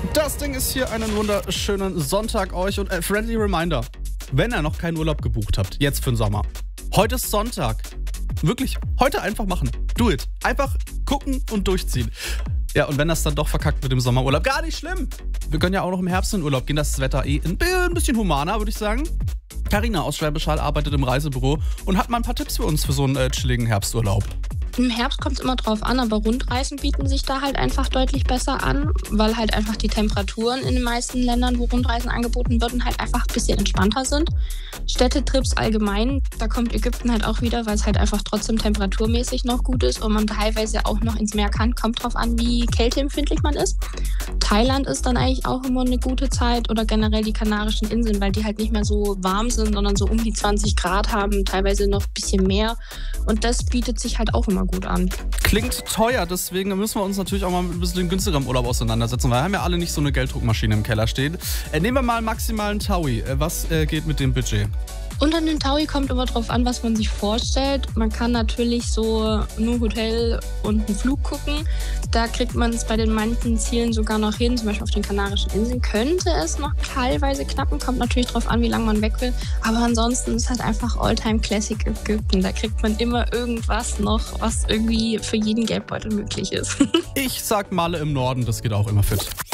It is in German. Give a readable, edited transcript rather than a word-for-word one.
Das Ding ist hier einen wunderschönen Sonntag euch und friendly reminder, wenn ihr noch keinen Urlaub gebucht habt, jetzt für den Sommer. Heute ist Sonntag. Wirklich, heute einfach machen. Do it. Einfach gucken und durchziehen. Ja, und wenn das dann doch verkackt mit dem Sommerurlaub, gar nicht schlimm. Wir können ja auch noch im Herbst in den Urlaub gehen, das ist das Wetter ein bisschen humaner, würde ich sagen. Carina aus Schwäbisch Hall arbeitet im Reisebüro und hat mal ein paar Tipps für uns für so einen chilligen Herbsturlaub. Im Herbst kommt es immer drauf an, aber Rundreisen bieten sich da halt einfach deutlich besser an, weil halt einfach die Temperaturen in den meisten Ländern, wo Rundreisen angeboten werden, halt einfach ein bisschen entspannter sind. Städtetrips allgemein, da kommt Ägypten halt auch wieder, weil es halt einfach trotzdem temperaturmäßig noch gut ist und man teilweise auch noch ins Meer kann. Kommt drauf an, wie kälteempfindlich man ist. Thailand ist dann eigentlich auch immer eine gute Zeit oder generell die Kanarischen Inseln, weil die halt nicht mehr so warm sind, sondern so um die 20 Grad haben, teilweise noch ein bisschen mehr. Und das bietet sich halt auch immer gut an. Klingt teuer, deswegen müssen wir uns natürlich auch mal ein bisschen günstiger im Urlaub auseinandersetzen, weil wir haben ja alle nicht so eine Gelddruckmaschine im Keller stehen. Nehmen wir mal maximalen Taui. Was geht mit dem Budget? Unter den Taui kommt immer drauf an, was man sich vorstellt. Man kann natürlich so nur Hotel und einen Flug gucken. Da kriegt man es bei den manchen Zielen sogar noch hin. Zum Beispiel auf den Kanarischen Inseln könnte es noch teilweise knappen. Kommt natürlich drauf an, wie lange man weg will. Aber ansonsten ist halt einfach Alltime Classic Ägypten. Da kriegt man immer irgendwas noch, was irgendwie für jeden Geldbeutel möglich ist. Ich sag Malle im Norden, das geht auch immer fit.